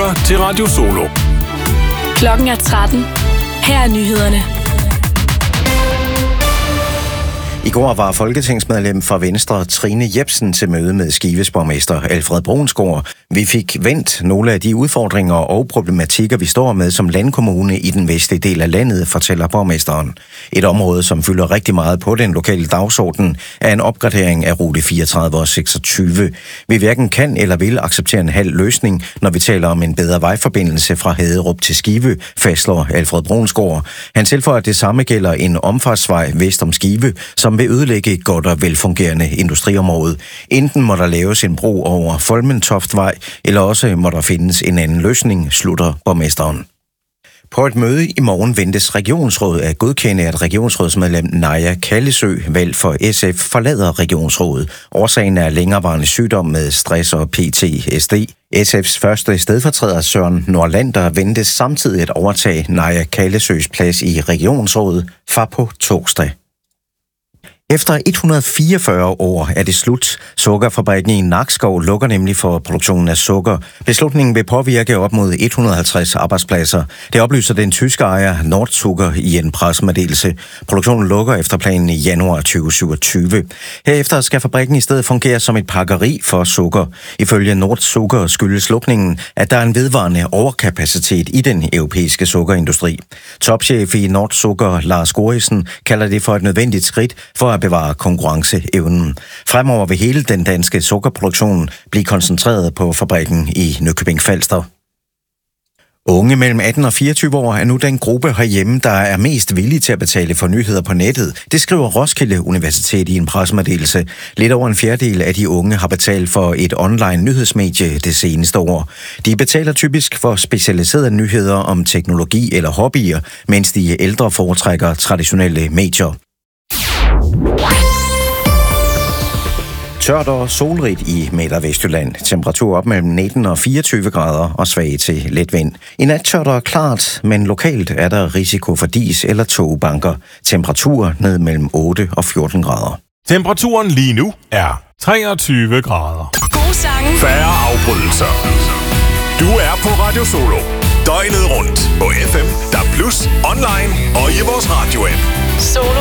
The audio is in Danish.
lytter til Radio Solo. Klokken er 13. Her er nyhederne. I går var folketingsmedlem fra Venstre Trine Jepsen til møde med Skives borgmester Alfred Bruunsgaard. Vi fik vendt nogle af de udfordringer og problematikker, vi står med som landkommune i den vestlige del af landet, fortæller borgmesteren. Et område, som fylder rigtig meget på den lokale dagsorden, er en opgradering af rute 34 og 26. Vi hverken kan eller vil acceptere en halv løsning, når vi taler om en bedre vejforbindelse fra Haderup til Skive, fastslår Alfred Bruunsgaard. Han tilføjer, at det samme gælder en omfartsvej vest om Skive, som vil ødelægge et godt og velfungerende industriområde. Enten må der laves en bro over Folmentoftvej, eller også må der findes en anden løsning, slutter borgmesteren. På et møde i morgen ventes regionsrådet at godkende, at regionsrådsmedlem Naja Kallesø, valgt for SF, forlader regionsrådet. Årsagen er længerevarende sygdom med stress og PTSD. SF's første stedfortræder Søren Nordlander ventes samtidig at overtage Naja Kallesøs plads i regionsrådet fra på torsdag. Efter 144 år er det slut. Sukkerfabrikken i Nakskov lukker nemlig for produktionen af sukker. Beslutningen vil påvirke op mod 150 arbejdspladser. Det oplyser den tyske ejer Nordzucker i en pressemeddelelse. Produktionen lukker efter planen i januar 2027. Herefter skal fabrikken i stedet fungere som et pakkeri for sukker. Ifølge Nordzucker skyldes lukningen, at der er en vedvarende overkapacitet i den europæiske sukkerindustri. Topchef i Nordzucker, Lars Gorisen, kalder det for et nødvendigt skridt for at bevare konkurrenceevnen. Fremover vil hele den danske sukkerproduktion blive koncentreret på fabrikken i Nykøbing Falster. Unge mellem 18 og 24 år er nu den gruppe herhjemme, der er mest villige til at betale for nyheder på nettet. Det skriver Roskilde Universitet i en pressemeddelelse. Lidt over en fjerdedel af de unge har betalt for et online nyhedsmedie det seneste år. De betaler typisk for specialiserede nyheder om teknologi eller hobbyer, mens de ældre foretrækker traditionelle medier. Tørt og solrigt i Midt- og Vestjylland. Temperatur op mellem 19 og 24 grader og svag til let vind. I nat tørt og klart, men lokalt er der risiko for dis eller togbanker. Temperatur ned mellem 8 og 14 grader. Temperaturen lige nu er 23 grader. Gode sange. Færre afbrydelser. Du er på Radio Solo. Døgnet rundt på FM, der plus online og i vores radio-app. Solo.